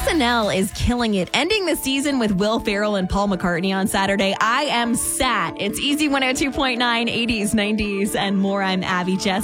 SNL is killing it, ending the season with Will Ferrell and Paul McCartney on Saturday. I am Sat. It's Easy 102.9, 80s, 90s, and more. I'm Abby Jess.